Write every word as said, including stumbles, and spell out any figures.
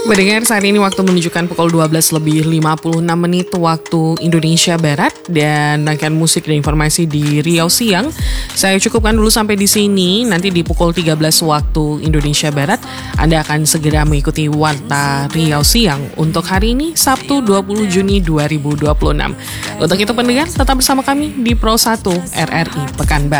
Mendengar saat ini waktu menunjukkan pukul dua belas lebih lima puluh enam menit waktu Indonesia Barat, dan rangkaian musik dan informasi di Riau Siang saya cukupkan dulu sampai di sini. Nanti di pukul tiga belas waktu Indonesia Barat Anda akan segera mengikuti Warta Riau Siang untuk hari ini Sabtu dua puluh Juni dua ribu dua puluh enam. Untuk itu pendengar tetap bersama kami di Pro satu R R I Pekanbaru.